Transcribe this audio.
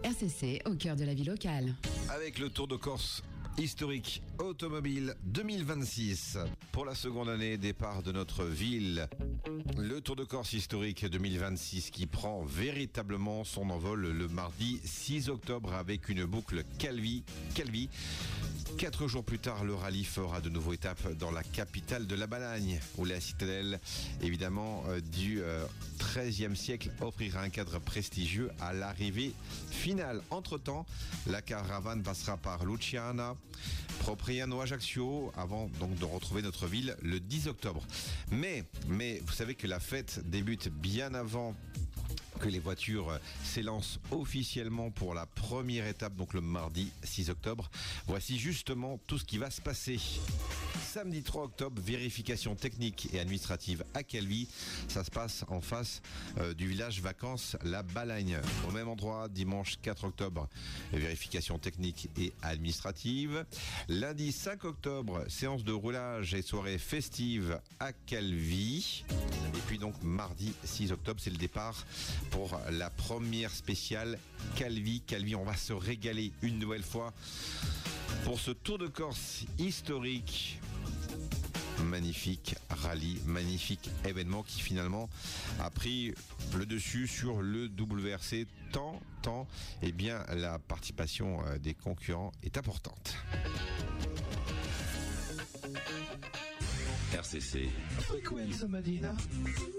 RCC, au cœur de la vie locale. Avec le Tour de Corse historique automobile 2026. Pour la seconde année, départ de notre ville. Le Tour de Corse historique 2026 qui prend véritablement son envol le mardi 6 octobre avec une boucle Calvi. 4 jours plus tard, le rallye fera de nouveau étape dans la capitale de la Balagne, où la citadelle, évidemment, du XIIIe siècle offrira un cadre prestigieux à l'arrivée finale. Entre-temps, la caravane passera par Luciana, Propriano, Ajaccio, avant donc de retrouver notre ville le 10 octobre. Mais vous savez que la fête débute bien avant que les voitures s'élancent officiellement pour la première étape, donc le mardi 6 octobre. Voici justement tout ce qui va se passer. Samedi 3 octobre, vérification technique et administrative à Calvi. Ça se passe en face du village vacances La Balagne. Au même endroit, dimanche 4 octobre, vérification technique et administrative. Lundi 5 octobre, séance de roulage et soirée festive à Calvi. Et puis donc mardi 6 octobre, c'est le départ pour la première spéciale Calvi. On va se régaler une nouvelle fois pour ce Tour de Corse historique. Magnifique rallye, magnifique événement qui finalement a pris le dessus sur le WRC tant eh bien, la participation des concurrents est importante. RCC. Frequenza Medina.